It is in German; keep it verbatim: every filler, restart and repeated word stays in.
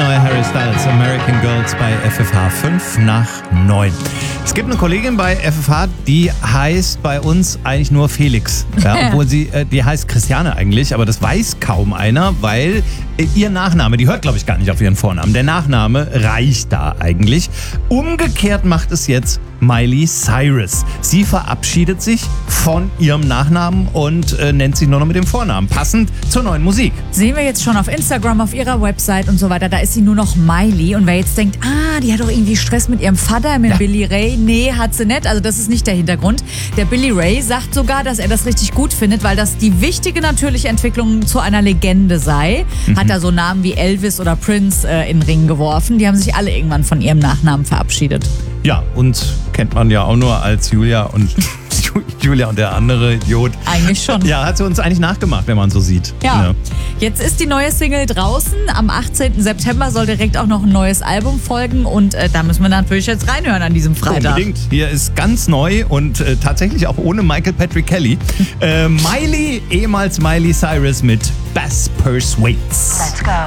neue Harry Styles, American Girls bei F F H fünf nach neun. Es gibt eine Kollegin bei F F H, die heißt bei uns eigentlich nur Felix. Ja, obwohl sie, äh, die heißt Christiane eigentlich, aber das weiß kaum einer, weil äh, ihr Nachname, die hört glaube ich gar nicht auf ihren Vornamen. Der Nachname reicht da eigentlich. Umgekehrt macht es jetzt Miley Cyrus. Sie verabschiedet sich von ihrem Nachnamen und äh, nennt sich nur noch mit dem Vornamen, passend zur neuen Musik. Sehen wir jetzt schon auf Instagram, auf ihrer Website und so weiter, da ist sie nur noch Miley. Und wer jetzt denkt, ah, die hat doch irgendwie Stress mit ihrem Vater, mit Ja. Billy Ray. Nee, hat sie nicht. Also das ist nicht der Hintergrund. Der Billy Ray sagt sogar, dass er das richtig gut findet, weil das die wichtige natürliche Entwicklung zu einer Legende sei. Mhm. Hat da so Namen wie Elvis oder Prince äh, in den Ring geworfen. Die haben sich alle irgendwann von ihrem Nachnamen verabschiedet. Ja, und kennt man ja auch nur als Julia und Julia und der andere Idiot. Eigentlich schon. Ja, hat sie uns eigentlich nachgemacht, wenn man so sieht. Ja. Jetzt ist die neue Single draußen. Am achtzehnten September soll direkt auch noch ein neues Album folgen und äh, da müssen wir natürlich jetzt reinhören an diesem Freitag. Unbedingt. Hier ist ganz neu und äh, tatsächlich auch ohne Michael Patrick Kelly. Äh, Miley, ehemals Miley Cyrus mit Bass Persuades. Let's go.